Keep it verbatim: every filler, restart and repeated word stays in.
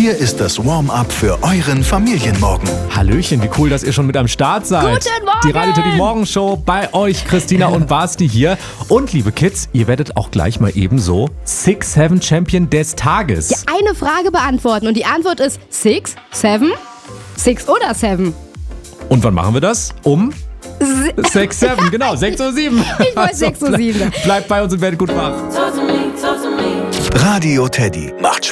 Hier ist das Warm-up für euren Familienmorgen. Hallöchen, wie cool, dass ihr schon mit am Start seid. Guten Morgen! Die Radio Teddy Morgenshow bei euch, Christina und Basti hier. Und liebe Kids, ihr werdet auch gleich mal ebenso Six Seven Champion des Tages. Ja, eine Frage beantworten und die Antwort ist Six, Seven, Six oder Seven. Und wann machen wir das? Um sechs, sieben, genau, sechs Uhr sieben. Ich wollte sechs Uhr sieben. Bleibt bei uns und werdet gut wach. Radio Teddy macht Spaß.